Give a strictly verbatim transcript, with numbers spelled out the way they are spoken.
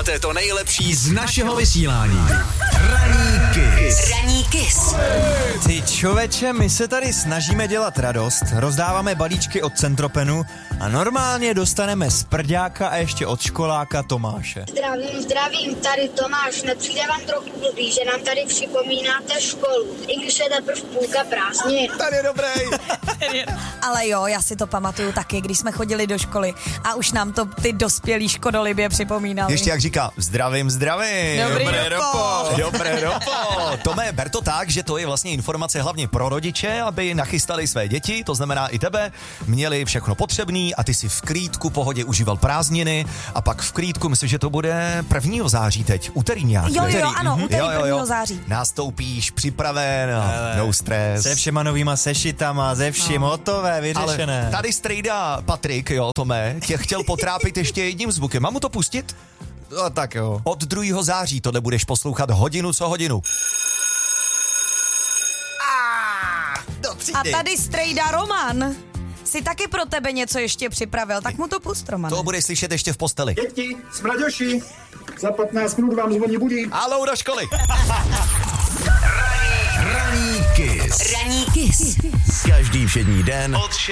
máte to nejlepší z našeho vysílání. Ranní Kiss. Ranní Kiss. Ty čověče, my se tady snažíme dělat radost, rozdáváme balíčky od Centropenu a normálně dostaneme z prďáka a ještě od školáka Tomáše. Zdravím, zdravím, tady Tomáš, nepřijde vám trochu blbý, že nám tady připomínáte školu, i když je teprve půlka prázdnin. Tady je dobrý. Ale jo, já si to pamatuju taky, když jsme chodili do školy a už nám to ty dospělí škodolibě připomínali. Ještě jak říká, zdravím, zdravím. Dobrý Dobré dopo. dopo. Dobré dopo. Tome, ber to tak, že to je vlastně informace hlavně pro rodiče, aby nachystali své děti, to znamená i tebe, měli všechno potřebný a ty si v klídku pohodě užíval prázdniny a pak v klídku, myslím, že to bude prvního září teď, úterý nějak. Jo, jo, úterý. ano, Mhm. úterý Jo, jo, jo. prvního září. Nastoupíš, připraven, no stres. Se všema novýma sešitama, ze vším, no. Hotové, vyřešené. Ale tady strejda Patrik, jo, Tome, tě chtěl potrápit ještě jedním zvukem. Mám mu to pustit? No tak jo. Od druhého září tohle budeš poslouchat hodinu co hodinu. A tady strejda Roman si taky pro tebe něco ještě připravil, tak mu to pust, Romane. To budeš slyšet ještě v posteli. Děti, smraďoši, za patnáct minut vám zvoní budík. Halou do školy. Ranní Kiss. Ranní Kiss. Každý všední den od